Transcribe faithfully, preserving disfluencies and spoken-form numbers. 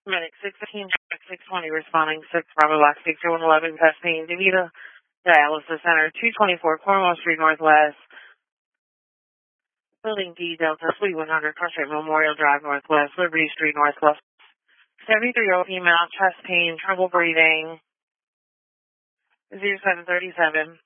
Medic six fifteen, six twenty responding, six Bravo Black, six one eleven, chest pain, DeVita Dialysis Center, two twenty-four Cornwall Street Northwest, Building D, Delta, Suite one hundred, Cross Street Memorial Drive Northwest, Liberty Street Northwest, seventy-three-year-old female, chest pain, trouble breathing, zero seven thirty-seven.